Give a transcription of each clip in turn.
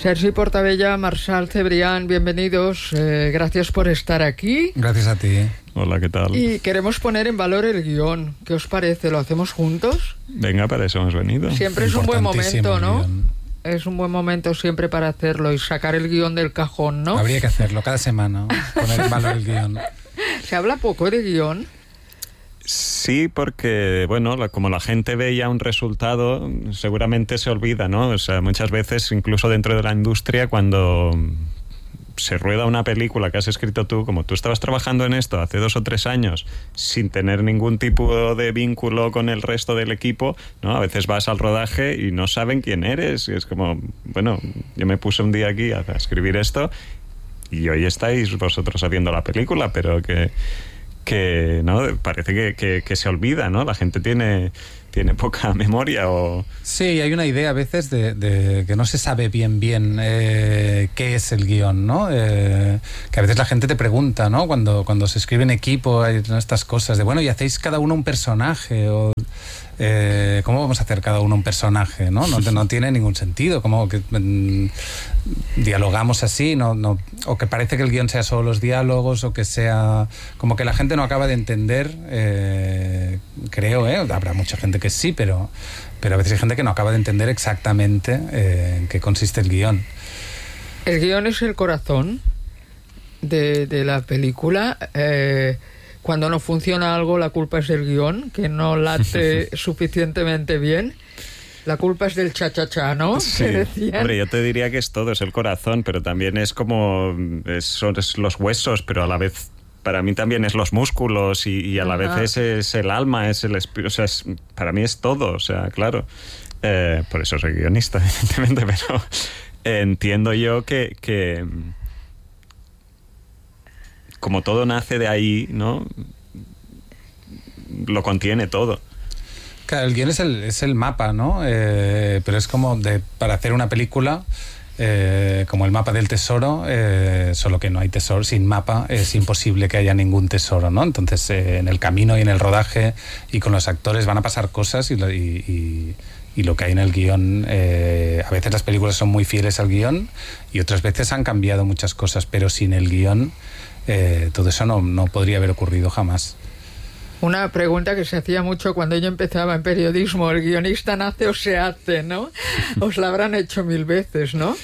Sergi Portabella, Marçal Cebrián, bienvenidos. Gracias por estar aquí. Gracias a ti. Hola, ¿qué tal? Y queremos poner en valor el guión. ¿Qué os parece? ¿Lo hacemos juntos? Venga, para eso hemos venido. Siempre es un buen momento, ¿no? Guión. Es un buen momento siempre para hacerlo y sacar el guión del cajón, ¿no? Habría que hacerlo cada semana, poner en valor el guión. ¿Se habla poco de guión? Sí, porque, bueno, como la gente ve ya un resultado, seguramente se olvida, ¿no? O sea, muchas veces, incluso dentro de la industria, cuando se rueda una película que has escrito tú, como tú estabas trabajando en esto hace 2 o 3 años, sin tener ningún tipo de vínculo con el resto del equipo, ¿no? A veces vas al rodaje y no saben quién eres. Y es como, bueno, yo me puse un día aquí a escribir esto y hoy estáis vosotros haciendo la película, pero que no parece que se olvida, ¿no? La gente tiene poca memoria o... Sí, hay una idea a veces de que no se sabe bien qué es el guión, ¿no? Que a veces la gente te pregunta, ¿no? Cuando se escribe en equipo hay estas cosas de, bueno, ¿y hacéis cada uno un personaje? O ¿cómo vamos a hacer cada uno un personaje? No tiene ningún sentido. Como que dialogamos así, o que parece que el guión sea solo los diálogos, o que sea... Como que la gente no acaba de entender, creo, habrá mucha gente que sí, pero a veces hay gente que no acaba de entender exactamente en qué consiste el guión. El guión es el corazón de la película. Cuando no funciona algo, la culpa es del guión, que no late suficientemente bien. La culpa es del cha-cha-cha, ¿no? Sí. Hombre, yo te diría que es todo, es el corazón, pero también es como... son los huesos, pero a la vez... Para mí también es los músculos y a la vez es el alma, es el espíritu. O sea, para mí es todo, o sea, claro. Por eso soy guionista, evidentemente, pero entiendo yo que como todo nace de ahí, ¿no? Lo contiene todo. Claro, el guión es el mapa, ¿no? Pero es como para hacer una película... como el mapa del tesoro, solo que no hay tesoro. Sin mapa es imposible que haya ningún tesoro, ¿no? Entonces en el camino y en el rodaje y con los actores van a pasar cosas y lo que hay en el guión, a veces las películas son muy fieles al guión y otras veces han cambiado muchas cosas, pero sin el guión todo eso no podría haber ocurrido jamás. Una pregunta que se hacía mucho cuando yo empezaba en periodismo: ¿el guionista nace o se hace, no? Os la habrán hecho 1000 veces, ¿no?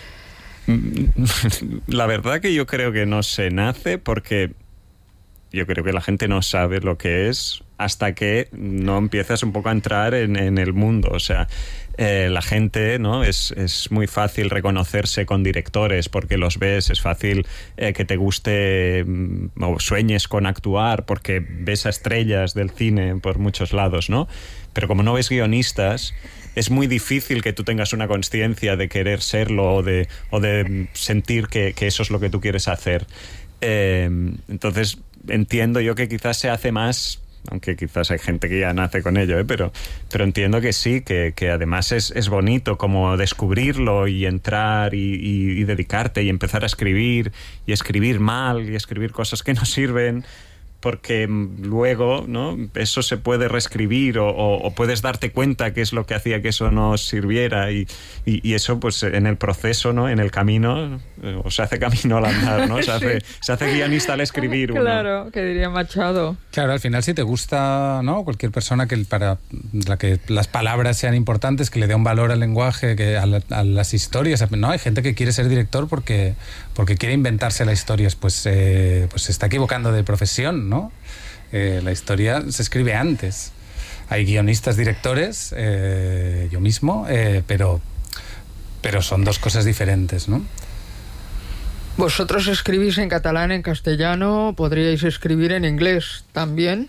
La verdad que yo creo que no se nace, porque yo creo que la gente no sabe lo que es hasta que no empiezas un poco a entrar en el mundo. O sea, la gente, ¿no? Es muy fácil reconocerse con directores porque los ves, es fácil que te guste o sueñes con actuar porque ves a estrellas del cine por muchos lados, ¿no? Pero como no ves guionistas, es muy difícil que tú tengas una consciencia de querer serlo o de sentir que eso es lo que tú quieres hacer. Entonces entiendo yo que quizás se hace más, aunque quizás hay gente que ya nace con ello, pero entiendo que sí, que además es bonito como descubrirlo y entrar y dedicarte y empezar a escribir y escribir mal y escribir cosas que no sirven, porque luego, ¿no? Eso se puede reescribir o puedes darte cuenta qué es lo que hacía que eso no sirviera y eso pues en el proceso, ¿no? En el camino, o se hace camino al andar, ¿no? Se hace guionista al escribir. Claro, que diría Machado. Claro, al final si te gusta, ¿no? Cualquier persona para la que las palabras sean importantes, que le dé un valor al lenguaje, a las historias, ¿no? Hay gente que quiere ser director porque quiere inventarse las historias, pues se está equivocando de profesión, ¿no? La historia se escribe antes. Hay guionistas, directores, yo mismo, pero son dos cosas diferentes, ¿no? Vosotros escribís en catalán, en castellano, podríais escribir en inglés también,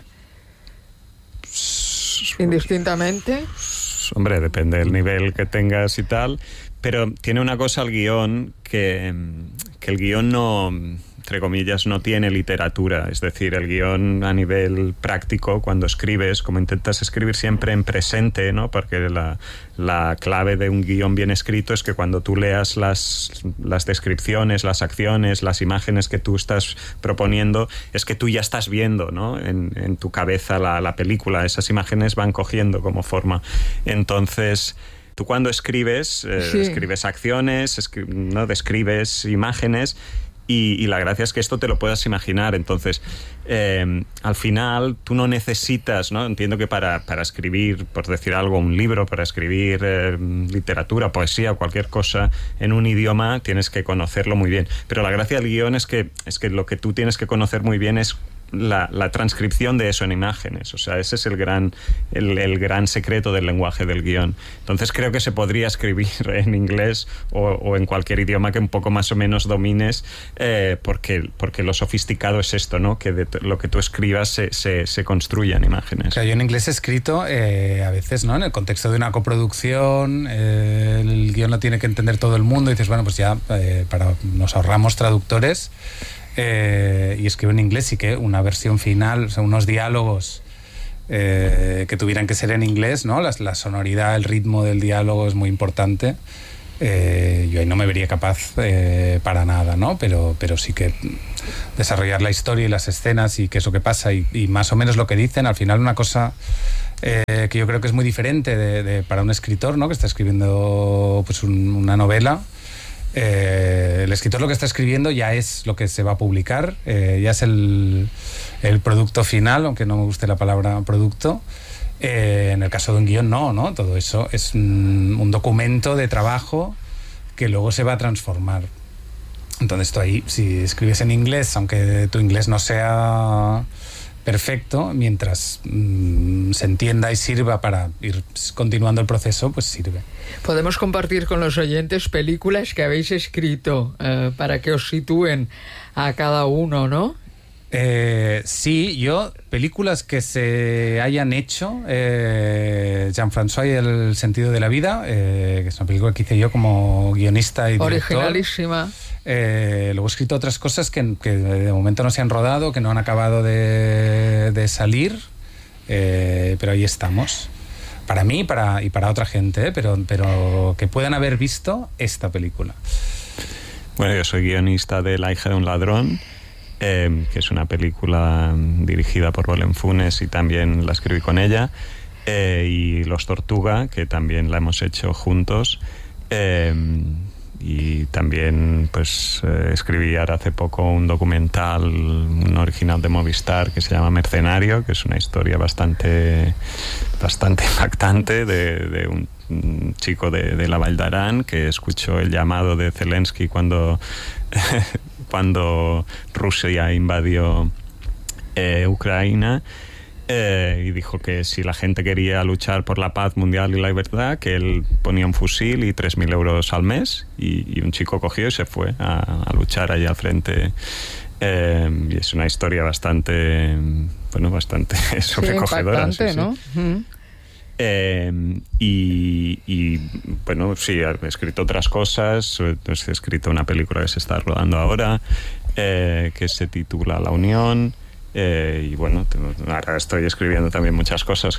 indistintamente. Hombre, depende del nivel que tengas y tal, pero tiene una cosa el guión, que el guión no, entre comillas, no tiene literatura. Es decir, el guión a nivel práctico, cuando escribes, como intentas escribir siempre en presente, ¿no? Porque la clave de un guión bien escrito es que cuando tú leas las descripciones, las acciones, las imágenes que tú estás proponiendo, es que tú ya estás viendo, ¿no? En tu cabeza la película. Esas imágenes van cogiendo como forma. Entonces, tú cuando escribes, escribes acciones, ¿no? Describes imágenes. Y la gracia es que esto te lo puedas imaginar. Entonces, al final, tú no necesitas, ¿no? Entiendo que para escribir, por decir algo, un libro, para escribir literatura, poesía o cualquier cosa en un idioma, tienes que conocerlo muy bien. Pero la gracia del guión es que lo que tú tienes que conocer muy bien es la transcripción de eso en imágenes. O sea, ese es el gran secreto del lenguaje del guión. Entonces creo que se podría escribir en inglés o en cualquier idioma que un poco más o menos domines, porque lo sofisticado es esto, ¿no? Que de lo que tú escribas se construya en imágenes. O sea, yo en inglés he escrito a veces, ¿no? En el contexto de una coproducción, el guión lo tiene que entender todo el mundo, y dices, bueno, pues ya nos ahorramos traductores. Y escribo en inglés, y que una versión final, o sea, unos diálogos que tuvieran que ser en inglés, ¿no? La sonoridad, el ritmo del diálogo es muy importante. Yo ahí no me vería capaz para nada, ¿no? Pero sí que desarrollar la historia y las escenas y qué es lo que pasa y más o menos lo que dicen. Al final, una cosa que yo creo que es muy diferente para un escritor, ¿no? Que está escribiendo pues una novela. El escritor lo que está escribiendo ya es lo que se va a publicar, ya es el producto final, aunque no me guste la palabra producto. En el caso de un guión, no, todo eso es un documento de trabajo que luego se va a transformar. Entonces tú ahí, si escribes en inglés, aunque tu inglés no sea perfecto, mientras se entienda y sirva para ir continuando el proceso, pues sirve. Podemos compartir con los oyentes películas que habéis escrito para que os sitúen a cada uno, ¿no? Sí, películas que se hayan hecho, Jean-François y el sentido de la vida, que es una película que hice yo como guionista y director. Originalísima. Luego he escrito otras cosas que de momento no se han rodado, que no han acabado de salir, pero ahí estamos. Para mí y para otra gente, pero que puedan haber visto esta película. Bueno, yo soy guionista de La hija de un ladrón, que es una película dirigida por Belén Funes y también la escribí con ella, y Los Tortuga, que también la hemos hecho juntos, y también pues escribí ahora hace poco un documental, un original de Movistar que se llama Mercenario, que es una historia bastante impactante de un chico de la Vall d'Aran que escuchó el llamado de Zelensky cuando Rusia invadió Ucrania, y dijo que si la gente quería luchar por la paz mundial y la libertad, que él ponía un fusil y 3.000 euros al mes, y un chico cogió y se fue a luchar allí al frente. Y es una historia bastante sobrecogedora. Sí, impactante, ¿no? Y bueno, sí, he escrito otras cosas. He escrito una película que se está rodando ahora, que se titula La Unión. Y bueno, ahora estoy escribiendo también muchas cosas.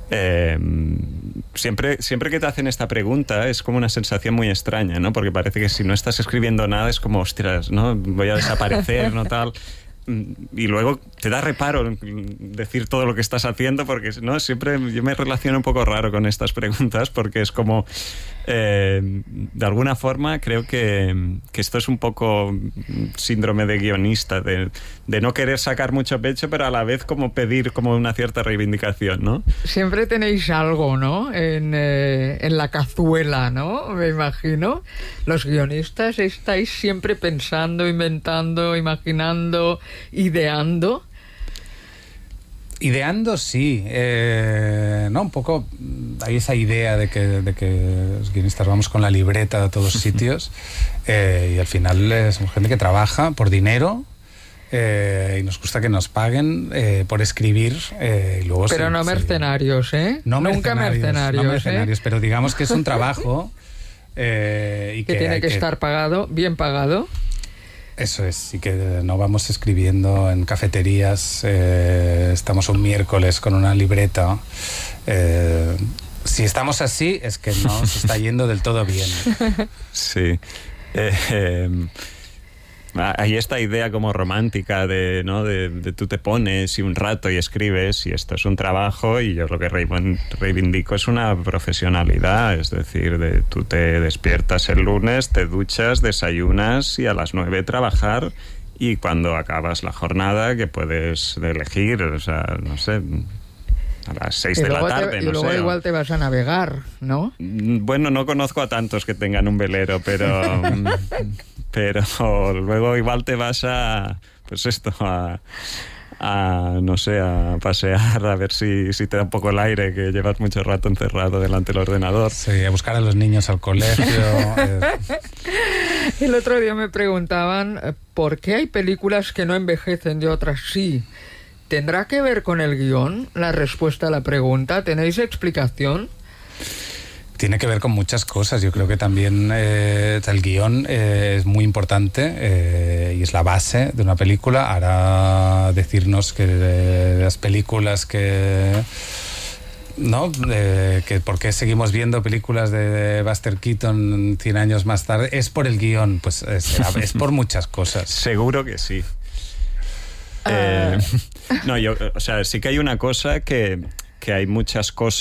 Siempre que te hacen esta pregunta es como una sensación muy extraña, ¿no? Porque parece que si no estás escribiendo nada es como, ostras, ¿no? Voy a desaparecer, ¿no? Tal. Y luego te da reparo decir todo lo que estás haciendo, porque no, siempre yo me relaciono un poco raro con estas preguntas, porque es como de alguna forma creo que esto es un poco síndrome de guionista, de no querer sacar mucho pecho, pero a la vez como pedir como una cierta reivindicación, ¿no? Siempre tenéis algo, ¿no? En la cazuela, ¿no? Me imagino. Los guionistas estáis siempre pensando, inventando, imaginando, ideando. Ideando, sí. No, un poco hay esa idea de que los guionistas vamos con la libreta a todos sitios, y al final somos gente que trabaja por dinero, y nos gusta que nos paguen por escribir, y luego pero no mercenarios, ¿eh? Nunca mercenarios, pero digamos que es un trabajo y que tiene que estar pagado, bien pagado. Eso es, y que no vamos escribiendo en cafeterías, estamos un miércoles con una libreta. Si estamos así es que no se está yendo del todo bien. Sí. hay esta idea como romántica de, ¿no? de tú te pones y un rato y escribes y esto es un trabajo, y yo lo que reivindico es una profesionalidad, es decir, tú te despiertas el lunes, te duchas, desayunas y a las 9 trabajar, y cuando acabas la jornada que puedes elegir, o sea, no sé, a las 6 de la tarde, y luego igual te vas a navegar, ¿no? Bueno, no conozco a tantos que tengan un velero, pero luego igual te vas a, pues esto, no sé, a pasear, a ver si te da un poco el aire, que llevas mucho rato encerrado delante del ordenador. Sí, a buscar a los niños al colegio. El otro día me preguntaban por qué hay películas que no envejecen y otras sí. ¿Tendrá que ver con el guión la respuesta a la pregunta? ¿Tenéis explicación? Tiene que ver con muchas cosas. Yo creo que también el guión es muy importante y es la base de una película. Ahora decirnos que las películas que... ¿no? Que por qué seguimos viendo películas de Buster Keaton 100 años más tarde, es por el guión, pues es por muchas cosas. Seguro que sí. No, o sea, sí que hay una cosa que hay muchas cosas